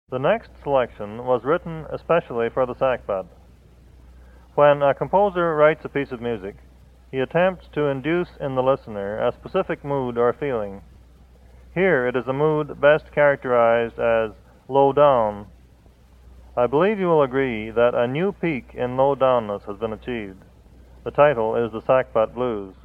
The next selection was written especially for the sackbut. When a composer writes a piece of music, he attempts to induce in the listener a specific mood or feeling. Here it is a mood best characterized as low down. I believe you will agree that a new peak in low downness has been achieved. The title is the Sackbut Blues.